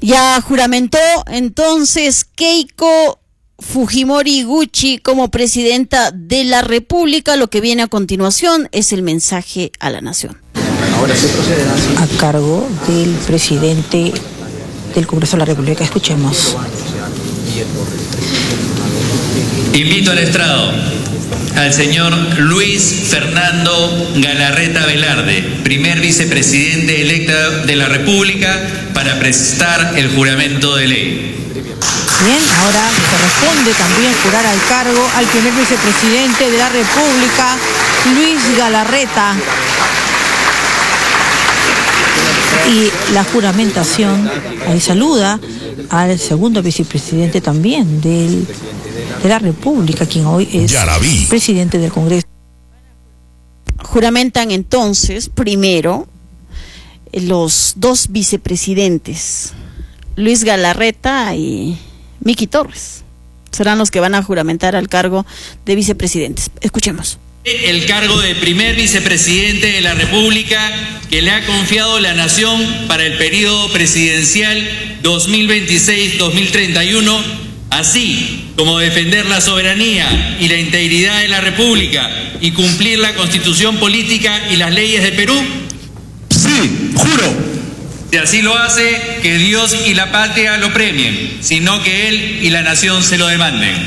Ya juramentó entonces Keiko Fujimori Gucci como presidenta de la República. Lo que viene a continuación es el mensaje a la nación. Ahora se procede a cargo del presidente del Congreso de la República. Escuchemos. Invito al estrado al señor Luis Fernando Galarreta Velarde, primer vicepresidente electo de la República, para prestar el juramento de ley. Bien, ahora corresponde también jurar al cargo al primer vicepresidente de la República, Luis Galarreta. Y la juramentación, ahí saluda al segundo vicepresidente también de la República, quien hoy es presidente del Congreso. Juramentan entonces primero los dos vicepresidentes, Luis Galarreta y Miki Torres. Serán los que van a juramentar al cargo de vicepresidentes. Escuchemos. El cargo de primer vicepresidente de la República que le ha confiado la nación para el periodo presidencial 2026-2031, así como defender la soberanía y la integridad de la República y cumplir la Constitución política y las leyes del Perú. Sí, juro. Si así lo hace, que Dios y la patria lo premien, sino que él y la nación se lo demanden.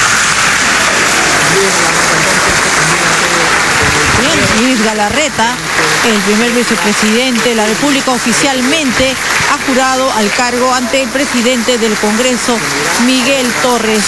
Luis Galarreta, el primer vicepresidente de la República, oficialmente ha jurado al cargo ante el presidente del Congreso, Miguel Torres.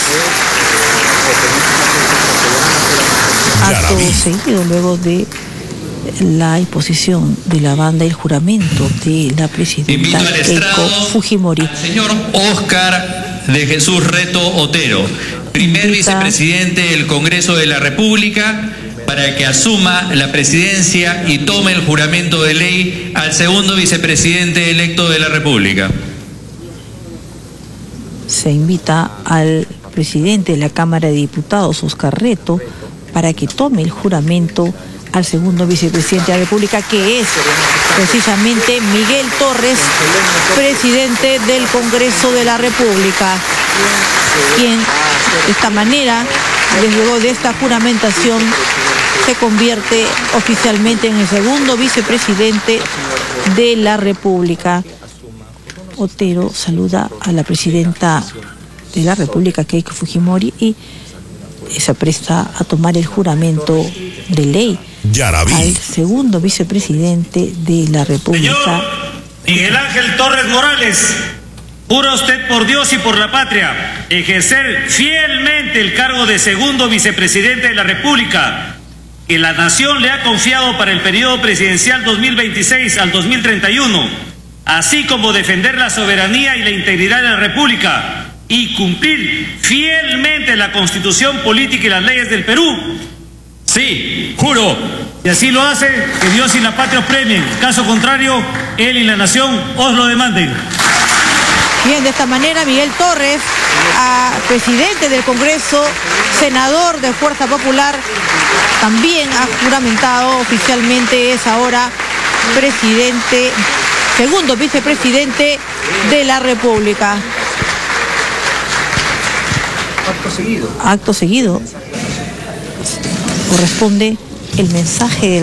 Acto seguido, luego de la imposición de la banda y el juramento de la presidenta Keiko Fujimori. Al señor Óscar de Jesús Reto Otero, primer vicepresidente del Congreso de la República, para que asuma la presidencia y tome el juramento de ley al segundo vicepresidente electo de la República. Se invita al presidente de la Cámara de Diputados, Óscar Reto, para que tome el juramento al segundo vicepresidente de la República, que es precisamente Miguel Torres, presidente del Congreso de la República, quien de esta manera, luego de esta juramentación, se convierte oficialmente en el segundo vicepresidente de la República. Otero saluda a la presidenta de la República, Keiko Fujimori, y se presta a tomar el juramento de ley al segundo vicepresidente de la República. Señor Miguel Ángel Torres Morales, jura usted por Dios y por la patria ejercer fielmente el cargo de segundo vicepresidente de la República que la nación le ha confiado para el periodo presidencial 2026 al 2031, así como defender la soberanía y la integridad de la República y cumplir fielmente la Constitución política y las leyes del Perú. Sí, juro. Y así lo hace, que Dios y la patria os premien. Caso contrario, él y la nación os lo demanden. Bien, de esta manera Miguel Torres, presidente del Congreso, senador de Fuerza Popular, también ha juramentado oficialmente, es ahora presidente, segundo vicepresidente de la República. Acto seguido corresponde el mensaje de